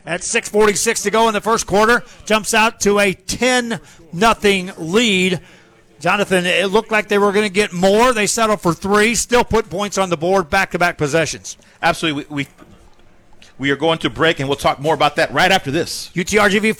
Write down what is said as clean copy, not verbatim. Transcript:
at 6:46 to go in the first quarter. Jumps out to a 10-0 lead. Jonathan, it looked like they were going to get more. They settled for 3, still put points on the board, back-to-back possessions. Absolutely. We are going to break, and we'll talk more about that right after this. UTRGV